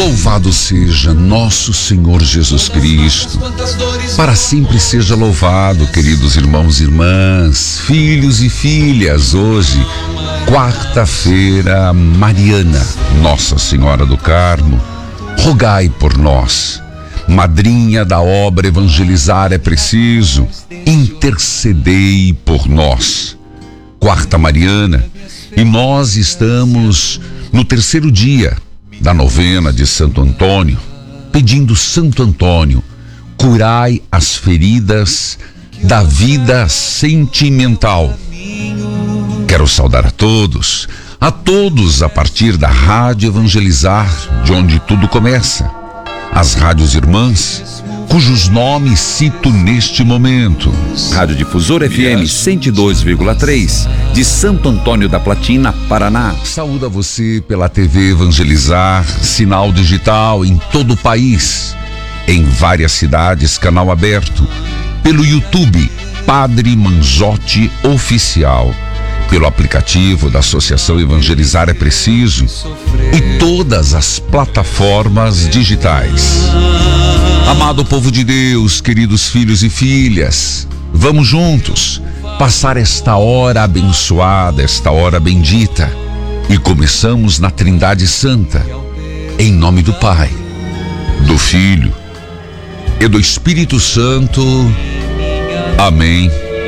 Louvado seja nosso Senhor Jesus Cristo. Para sempre seja louvado, queridos irmãos e irmãs, filhos e filhas. Hoje, quarta-feira mariana, Nossa Senhora do Carmo, rogai por nós. Madrinha da obra Evangelizar é Preciso, intercedei por nós. Quarta mariana, e nós estamos no terceiro dia da novena de Santo Antônio, pedindo: Santo Antônio, curai as feridas da vida sentimental. Quero saudar a todos a partir da Rádio Evangelizar, de onde tudo começa. As rádios irmãs, cujos nomes cito neste momento. Rádio Difusor FM 102,3, de Santo Antônio da Platina, Paraná. Saúdo a você pela TV Evangelizar, sinal digital em todo o país. Em várias cidades, canal aberto. Pelo YouTube, Padre Manzotti Oficial. Pelo aplicativo da Associação Evangelizar é Preciso e todas as plataformas digitais. Amado povo de Deus, queridos filhos e filhas, vamos juntos passar esta hora abençoada, esta hora bendita, e começamos na Trindade Santa, em nome do Pai, do Filho e do Espírito Santo. Amém.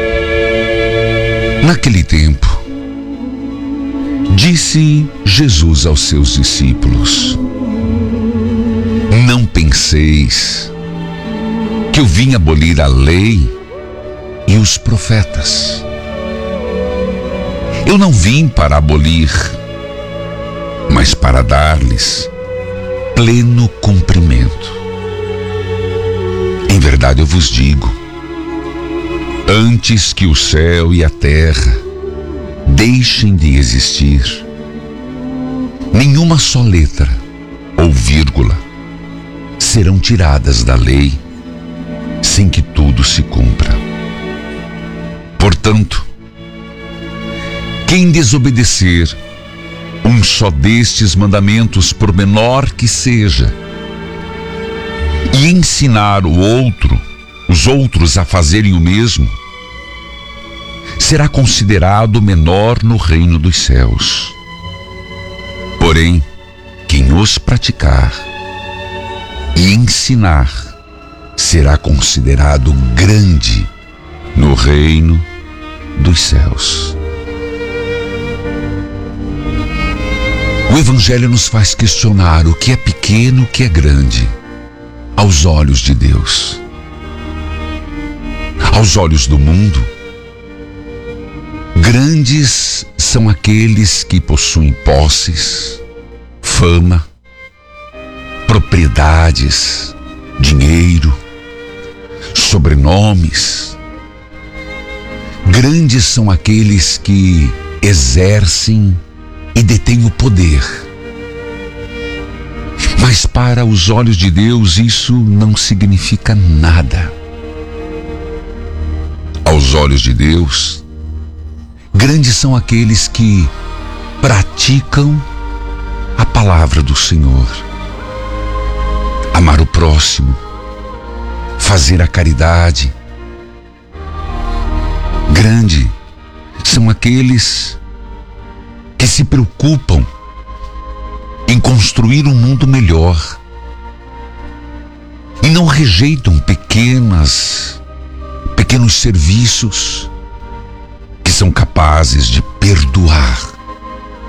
Naquele tempo, disse Jesus aos seus discípulos: não penseis que eu vim abolir a lei e os profetas. Eu não vim para abolir, mas para dar-lhes pleno cumprimento. Em verdade eu vos digo, antes que o céu e a terra deixem de existir, nenhuma só letra ou vírgula serão tiradas da lei sem que tudo se cumpra. Portanto, quem desobedecer um só destes mandamentos, por menor que seja, e ensinar os outros a fazerem o mesmo, será considerado menor no reino dos céus. Porém, quem os praticar e ensinar será considerado grande no reino dos céus. O Evangelho nos faz questionar o que é pequeno, o que é grande, aos olhos de Deus. Aos olhos do mundo, grandes são aqueles que possuem posses, fama, propriedades, dinheiro, sobrenomes. Grandes são aqueles que exercem e detêm o poder. Mas para os olhos de Deus isso não significa nada. Aos olhos de Deus, grandes são aqueles que praticam a palavra do Senhor. Amar o próximo, fazer a caridade. Grande são aqueles que se preocupam em construir um mundo melhor e não rejeitam pequenos serviços, que são capazes de perdoar